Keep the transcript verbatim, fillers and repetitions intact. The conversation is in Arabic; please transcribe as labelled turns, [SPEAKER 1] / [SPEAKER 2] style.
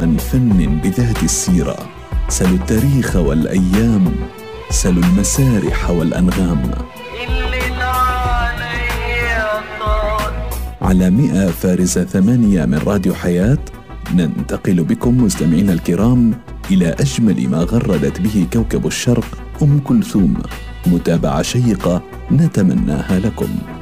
[SPEAKER 1] عن فن بذات السيرة. سلوا التاريخ والأيام، سلوا المسارح والأنغام. على مئة فارزة ثمانية من راديو حياة ننتقل بكم مستمعينا الكرام إلى أجمل ما غردت به كوكب الشرق أم كلثوم، متابعة شيقة نتمناها لكم.